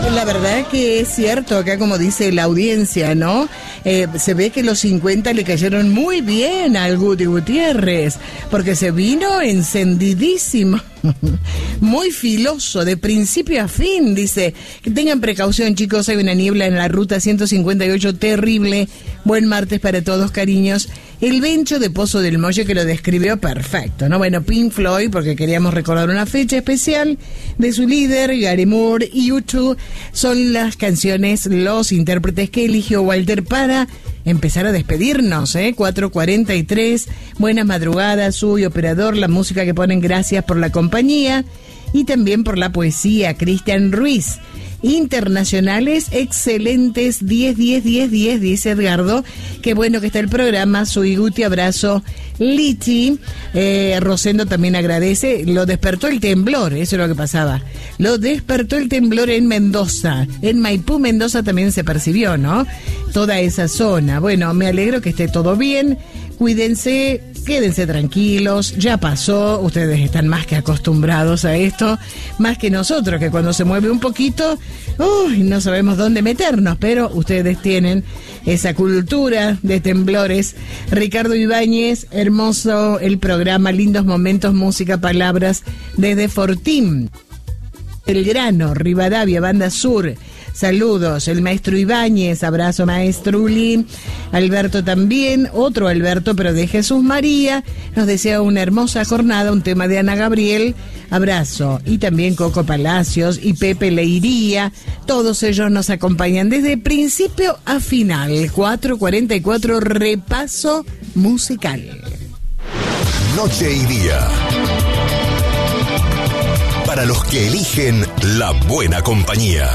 La verdad que es cierto, acá como dice la audiencia, ¿no? Se ve que los 50 le cayeron muy bien al Guti Gutiérrez, porque se vino encendidísimo. Muy filoso, de principio a fin, dice. Que tengan precaución, chicos, hay una niebla en la ruta 158 terrible. Buen martes para todos, cariños. El Bencho de Pozo del Molle, que lo describió perfecto, ¿no? Bueno, Pink Floyd, porque queríamos recordar una fecha especial de su líder, Gary Moore, y U2 son las canciones, los intérpretes que eligió Walter para empezar a despedirnos, 4:43, buenas madrugadas, Uy, operador, la música que ponen, gracias por la compañía y también por la poesía, Cristian Ruiz. Internacionales, excelentes, 10, dice Edgardo. Qué bueno que está el programa. Soy Guti, abrazo. Lichi, Rosendo también agradece. Lo despertó el temblor, eso es lo que pasaba. Lo despertó el temblor en Mendoza. En Maipú, Mendoza también se percibió, ¿no? Toda esa zona. Bueno, me alegro que esté todo bien. Cuídense, quédense tranquilos, ya pasó, ustedes están más que acostumbrados a esto, más que nosotros, que cuando se mueve un poquito, no sabemos dónde meternos, pero ustedes tienen esa cultura de temblores. Ricardo Ibáñez, hermoso el programa, lindos momentos, música, palabras, desde Fortín, Belgrano, Rivadavia, Banda Sur. Saludos, el maestro Ibáñez, abrazo maestro Uli, Alberto también, otro Alberto, pero de Jesús María, nos desea una hermosa jornada, un tema de Ana Gabriel, abrazo, y también Coco Palacios y Pepe Leiría, todos ellos nos acompañan desde principio a final, 4:44, repaso musical. Noche y día. Para los que eligen la buena compañía.